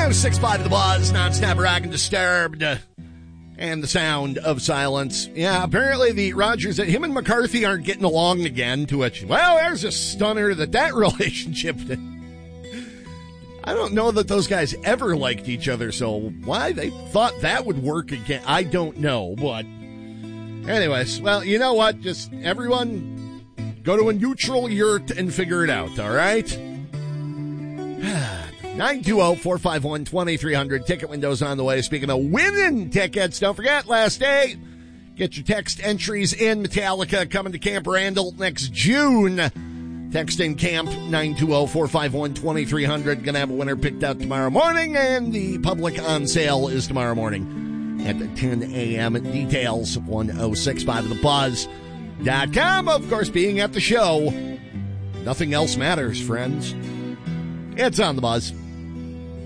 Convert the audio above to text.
106.5 The Buzz, non-stop rock and Disturbed, and the sound of silence. Yeah, apparently the Rodgers, him and McCarthy aren't getting along again, to which, well, there's a stunner that relationship, I don't know that those guys ever liked each other, so why they thought that would work again, I don't know, but anyways, well, you know what, just everyone go to a neutral yurt and figure it out, all right? 920-451-2300. Ticket windows on the way. Speaking of winning tickets, don't forget, last day, get your text entries in. Metallica coming to Camp Randall next June. Text in camp 920-451-2300. Gonna have a winner picked out tomorrow morning, and the public on sale is tomorrow morning at 10 a.m. Details 1065thebuzz.com. Of course, being at the show, nothing else matters, friends. It's on the Buzz.